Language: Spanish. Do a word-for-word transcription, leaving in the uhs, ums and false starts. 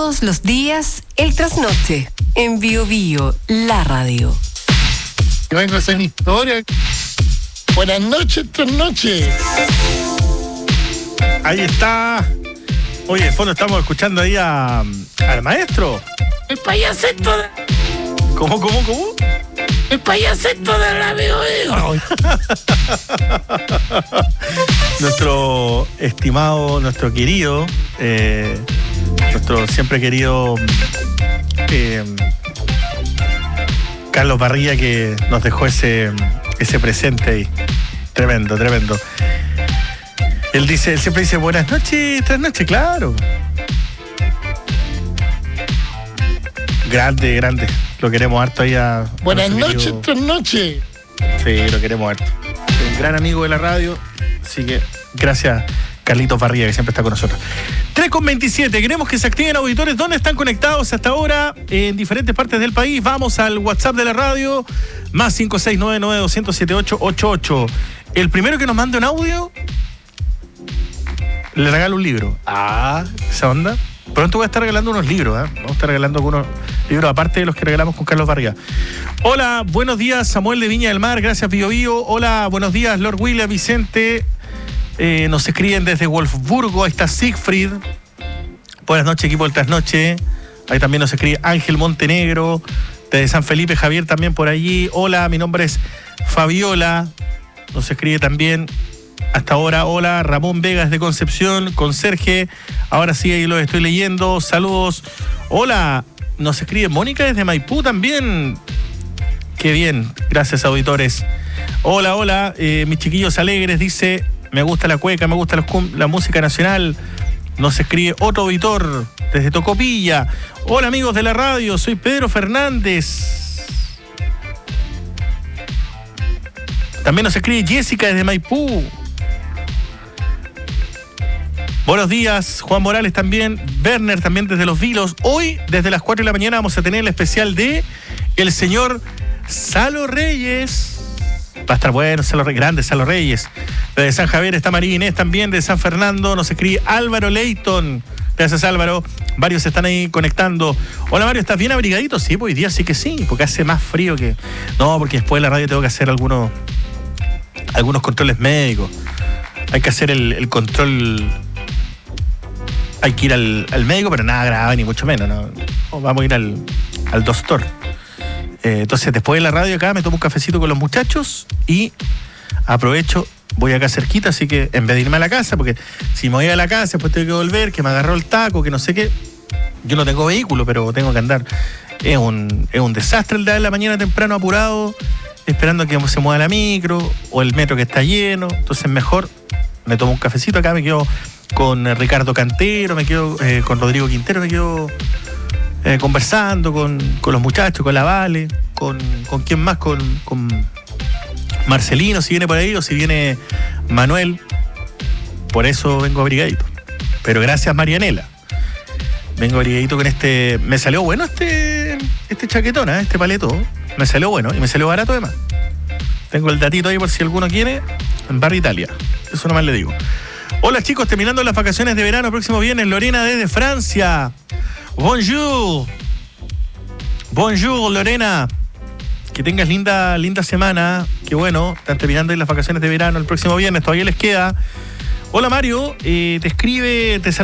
Todos los días, el trasnoche, en Bio Bio, la radio. Yo vengo a hacer mi historia. Buenas noches, trasnoche. Ahí está. Oye, de fondo estamos escuchando ahí a, al maestro. El payaseto de... ¿Cómo, cómo, cómo? El payaseto de la Bio Bio. Nuestro estimado, nuestro querido, eh, nuestro siempre querido eh, Carlos Barría, que nos dejó ese, ese presente ahí. Tremendo, tremendo. Él dice, él siempre dice buenas noches, trasnoche, claro. Grande, grande. Lo queremos harto ahí a... Buenas a noches, querido... trasnoche. Sí, lo queremos harto. Un gran amigo de la radio. Así que gracias, Carlitos Barría, que siempre está con nosotros. tres con veintisiete. Queremos que se activen auditores. ¿Dónde están conectados hasta ahora? En diferentes partes del país. Vamos al WhatsApp de la radio. Más cinco seis nueve nueve dos cero siete ocho ocho ocho. El primero que nos mande un audio, le regalo un libro. Ah, esa onda. Pronto voy a estar regalando unos libros, ¿eh? Vamos a estar regalando algunos libros, aparte de los que regalamos con Carlos Barría. Hola, buenos días, Samuel de Viña del Mar, gracias, Bio Bio. Hola, buenos días, Lord William, Vicente. Eh, nos escriben desde Wolfsburgo, ahí está Siegfried. Buenas noches, equipo del Trasnoche. Ahí también nos escribe Ángel Montenegro, desde San Felipe, Javier también por allí. Hola, mi nombre es Fabiola. Nos escribe también... Hasta ahora, hola, Ramón Vegas de Concepción, conserje. Ahora sí, ahí lo estoy leyendo. Saludos. Hola, nos escribe Mónica desde Maipú también. Qué bien, gracias, auditores. Hola, hola, eh, mis chiquillos alegres, dice, me gusta la cueca, me gusta la, la música nacional. Nos escribe otro auditor desde Tocopilla. Hola, amigos de la radio, soy Pedro Fernández. También nos escribe Jessica desde Maipú. Buenos días, Juan Morales también, Werner también desde Los Vilos. Hoy, desde las cuatro de la mañana, vamos a tener el especial de el señor Salo Reyes. Va a estar bueno, Salo Reyes, grande Salo Reyes. Desde San Javier está María Inés también, de San Fernando nos escribe Álvaro Leighton. Gracias, Álvaro. Varios se están ahí conectando. Hola, Mario, ¿estás bien abrigadito? Sí, pues hoy día sí que sí, porque hace más frío que... No, porque después de la radio tengo que hacer algunos, algunos controles médicos. Hay que hacer el, el control... Hay que ir al, al médico, pero nada grave, ni mucho menos, ¿no? Vamos a ir al, al doctor. Eh, entonces, después de la radio acá, me tomo un cafecito con los muchachos y aprovecho, voy acá cerquita, así que en vez de irme a la casa, porque si me voy a la casa, después tengo que volver, que me agarró el taco, que no sé qué. Yo no tengo vehículo, pero tengo que andar. Es un, es un desastre el de la mañana temprano, apurado, esperando a que se mueva la micro o el metro que está lleno. Entonces, mejor me tomo un cafecito acá, me quedo con Ricardo Cantero, me quedo eh, con Rodrigo Quintero, me quedo eh, conversando con, con los muchachos, con la Vale, con, con quién más, con, con Marcelino, si viene por ahí, o si viene Manuel. Por eso vengo abrigadito. Pero gracias, Marianela. Vengo abrigadito con este... Me salió bueno este este chaquetón, ¿eh? Este paleto. Me salió bueno y me salió barato además. Tengo el datito ahí por si alguno quiere. En Bar Italia. Eso nomás le digo. Hola, chicos, terminando las vacaciones de verano, próximo viernes, Lorena desde Francia. Bonjour. Bonjour, Lorena. Que tengas linda, linda semana. Qué bueno, están terminando las vacaciones de verano el próximo viernes, todavía les queda. Hola, Mario, eh, te escribe, te saluda